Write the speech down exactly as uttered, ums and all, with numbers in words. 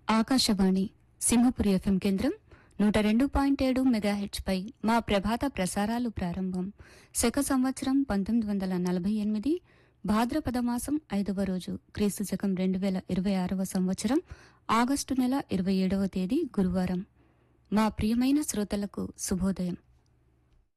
Akashvani Simhapuri FM కేంద్రం నూట రెండు పాయింట్ ఏడు మెగాహెచ్ పై మా ప్రభాత ప్రసారాలు ప్రారంభం. శక సంవత్సరం పంతొమ్మిది వందల నలభై ఎనిమిది భాద్రపద మాసం ఐదవ రోజు, క్రీస్తు శకం రెండు వేల ఇరవై ఆరవ సంవత్సరం ఆగస్టు నెల ఇరవై ఏడవ తేదీ గురువారం. మా ప్రియమైన శ్రోతలకు శుభోదయం.